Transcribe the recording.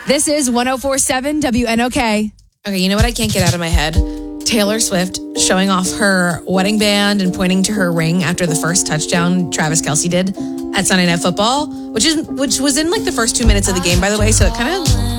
This is 104.7 WNOK. Okay, you know what I can't get out of my head? Taylor Swift showing off her wedding band and pointing to her ring after the first touchdown Travis Kelce did at Sunday Night Football, which was in like the first 2 minutes of the game, by the way. So it kind of